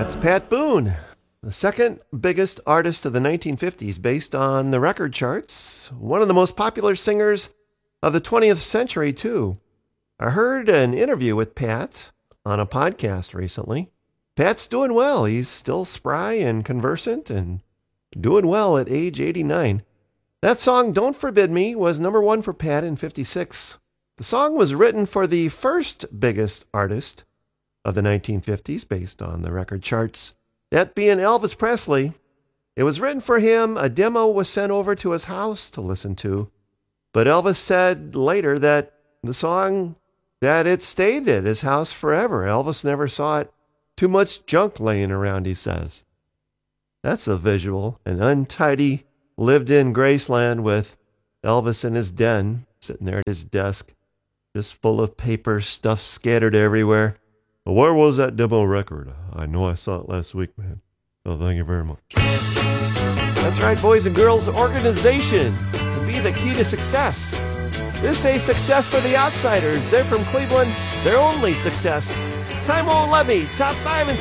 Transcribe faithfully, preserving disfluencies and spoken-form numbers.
That's Pat Boone, the second biggest artist of the nineteen fifties based on the record charts. One of the most popular singers of the twentieth century, too. I heard an interview with Pat on a podcast recently. Pat's doing well. He's still spry and conversant and doing well at age eighty-nine. That song, Don't Forbid Me, was number one for Pat in fifty-six. The song was written for the first biggest artist of the nineteen fifties based on the record charts, that being Elvis Presley. It was written for him. A demo was sent over to his house to listen to. But Elvis said later that the song, that it stayed at his house forever. Elvis never saw it. Too much junk laying around, he says. That's a visual. An untidy, lived-in Graceland with Elvis in his den, sitting there at his desk, just full of paper, stuff scattered everywhere. Well, where was that demo record? I know I saw it last week, man. Oh, thank you very much. That's right, boys and girls. Organization can be the key to success. This is a success for the outsiders. They're from Cleveland. Their only success. Time won't let me. Top five and